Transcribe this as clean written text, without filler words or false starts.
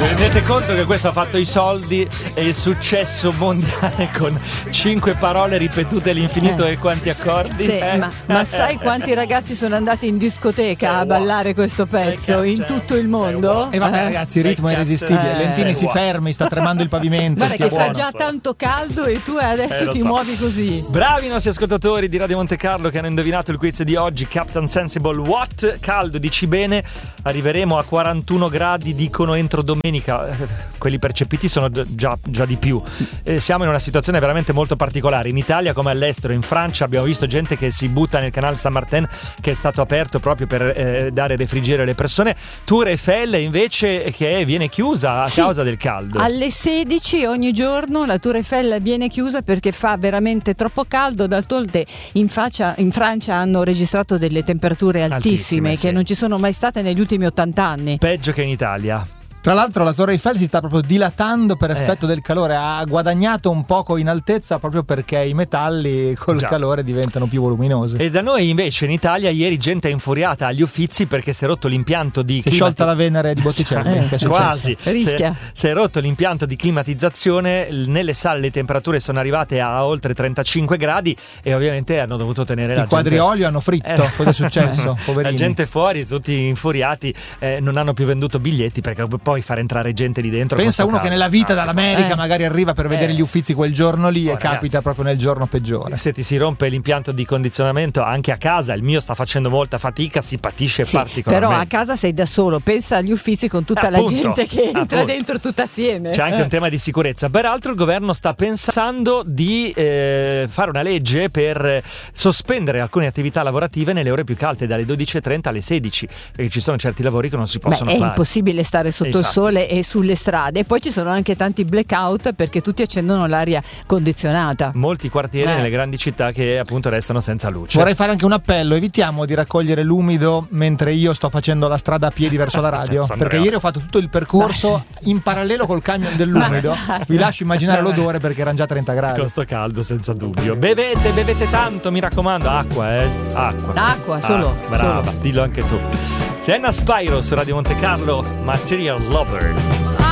Rendete conto che questo ha fatto i soldi e il successo mondiale con 5 parole ripetute all'infinito e quanti accordi? Sì, ma sai quanti ragazzi sono andati in discoteca a ballare questo pezzo in tutto il mondo? E vabbè ragazzi, il ritmo è irresistibile. Lentini si fermi, sta tremando il pavimento. Guarda che fa buono. già tanto caldo e tu adesso ti muovi così. Bravi i nostri ascoltatori di Radio Monte Carlo che hanno indovinato il quiz di oggi. Captain Sensible, what? Caldo, dici bene. Arriveremo a 41 gradi, dicono entro domenica. Quelli percepiti sono già di più. Siamo in una situazione veramente molto particolare. In Italia come all'estero, in Francia abbiamo visto gente che si butta nel canale Saint-Martin, che è stato aperto proprio per dare refrigerio alle persone. Tour Eiffel invece che viene chiusa a causa del caldo. Alle 16 ogni giorno la Tour Eiffel viene chiusa perché fa veramente troppo caldo. D'altronde in Francia hanno registrato delle temperature altissime che non ci sono mai state negli ultimi 80 anni. Peggio che in Italia. Tra l'altro la Torre Eiffel si sta proprio dilatando per effetto del calore, ha guadagnato un poco in altezza proprio perché i metalli col calore diventano più voluminosi. E da noi invece in Italia ieri gente è infuriata agli Uffizi perché si è rotto l'impianto di si è sciolta la Venere di Botticelli. Quasi, rischia. Si è rotto l'impianto di climatizzazione, nelle sale le temperature sono arrivate a oltre 35 gradi e ovviamente hanno dovuto tenere la quadriolio hanno fritto. Cosa è successo? Poverini. La gente fuori, tutti infuriati, non hanno più venduto biglietti perché poi far entrare gente lì dentro. Pensa uno che nella vita dall'America magari arriva per vedere gli Uffizi quel giorno lì e capita proprio nel giorno peggiore. Se ti si rompe l'impianto di condizionamento anche a casa, il mio sta facendo molta fatica, si patisce particolarmente. Però a casa sei da solo, pensa agli Uffizi con tutta la gente che entra dentro tutta assieme. C'è anche un tema di sicurezza. Peraltro il governo sta pensando di fare una legge per sospendere alcune attività lavorative nelle ore più calde, dalle 12:30 alle 16, perché ci sono certi lavori che non si possono fare. È impossibile stare sotto il sole e sulle strade, e poi ci sono anche tanti blackout perché tutti accendono l'aria condizionata. Molti quartieri nelle grandi città che appunto restano senza luce. Vorrei fare anche un appello: evitiamo di raccogliere l'umido mentre io sto facendo la strada a piedi verso la radio, perché ieri ho fatto tutto il percorso in parallelo col camion dell'umido. Vi lascio immaginare l'odore perché erano già 30 gradi. Con sto caldo senza dubbio. Bevete tanto, mi raccomando, acqua solo. Brava, dillo anche tu. Sienna Spyro su Radio Monte Carlo, Material Lover.